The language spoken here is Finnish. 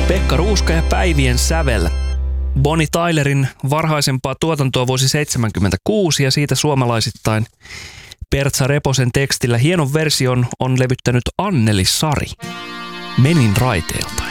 Pekka Ruuska ja Päivien sävel. Bonnie Tylerin varhaisempaa tuotantoa vuosi 1976 ja siitä suomalaisittain Pertsa Reposen tekstillä hienon version on levyttänyt Anneli Sari. Menin raiteilta.